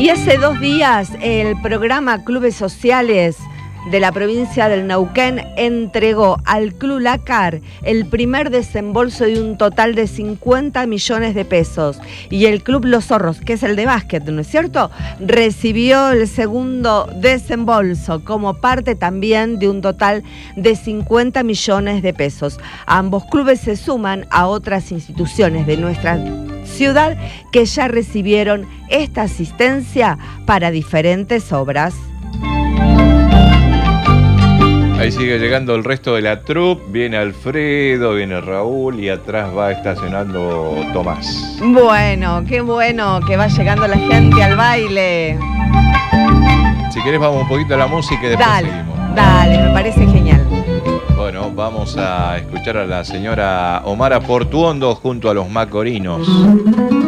Y hace 2 días el programa Clubes Sociales de la provincia del Neuquén entregó al Club Lácar el primer desembolso de un total de 50 millones de pesos. Y el Club Los Zorros, que es el de básquet, ¿no es cierto?, recibió el segundo desembolso como parte también de un total de 50 millones de pesos. Ambos clubes se suman a otras instituciones de nuestra ciudad que ya recibieron esta asistencia para diferentes obras. Ahí sigue llegando el resto de la troupe, viene Alfredo, viene Raúl y atrás va estacionando Tomás. Bueno, qué bueno que va llegando la gente al baile. Si querés vamos un poquito a la música y después seguimos. Dale, me parece genial. Bueno, vamos a escuchar a la señora Omara Portuondo junto a los Macorinos.